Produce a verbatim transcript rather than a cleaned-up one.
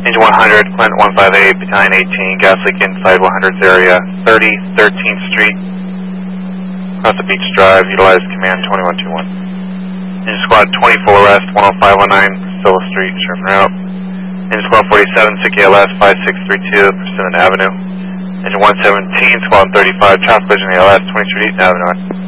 Engine one hundred, Clinton one five eight, Battalion eighteen, gas leak inside one hundred's area, thirty, thirteenth Street, across the Beach Drive, utilize command twenty-one two one. Engine Squad twenty-four West, one oh five one nine, Priscilla Street, Sherman Route. Engine Squad forty-seven, S I C A L S five six three two, Persimmon Avenue. Engine one seventeen, Squad thirty-five, traffic collision A L S twenty-three East Avenue.